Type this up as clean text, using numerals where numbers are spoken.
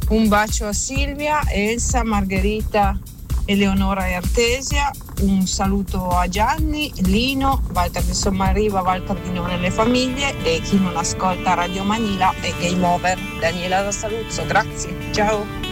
Un bacio a Silvia, Elsa, Margherita, Eleonora e Artesia. Un saluto a Gianni, Lino, Walter di Sommariva, Walter di Non nelle famiglie e chi non ascolta Radio Manila e Game Over. Daniela da Saluzzo, grazie, ciao.